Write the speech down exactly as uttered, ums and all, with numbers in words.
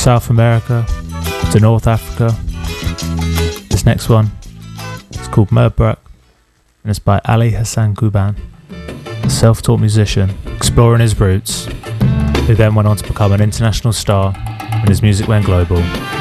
South America to North Africa. This next one is called Merbrak and it's by Ali Hassan Kuban, a self-taught musician exploring his roots, who then went on to become an international star when his music went global.